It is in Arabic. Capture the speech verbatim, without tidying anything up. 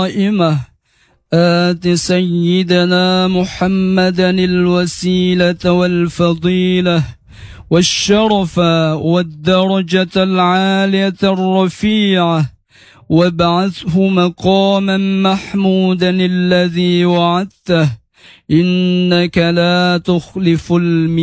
قائمة آت سيدنا محمدا الوسيلة والفضيلة والشرف والدرجة العالية الرفيعة وابعثه مقاما محمودا الذي وعدته إنك لا تخلف الميعاد.